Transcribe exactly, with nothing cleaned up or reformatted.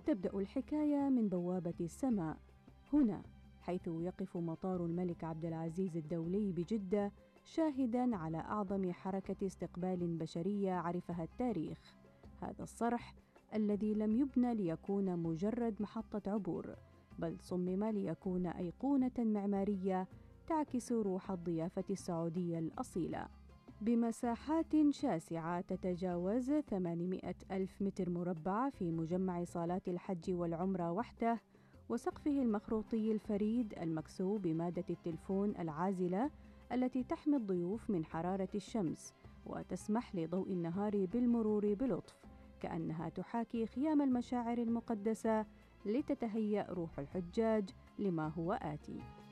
تبدأ الحكاية من بوابة السماء هنا، حيث يقف مطار الملك عبد العزيز الدولي بجدة شاهداً على أعظم حركة استقبال بشرية عرفها التاريخ. هذا الصرح الذي لم يبنى ليكون مجرد محطة عبور، بل صمم ليكون أيقونة معمارية تعكس روح الضيافة السعودية الأصيلة. بمساحات شاسعة تتجاوز ثمانمائة ألف متر مربع في مجمع صالات الحج والعمرة وحده، وسقفه المخروطي الفريد المكسو بمادة التلفون العازلة التي تحمي الضيوف من حرارة الشمس وتسمح لضوء النهار بالمرور بلطف، كأنها تحاكي خيام المشاعر المقدسة لتتهيأ روح الحجاج لما هو آتي.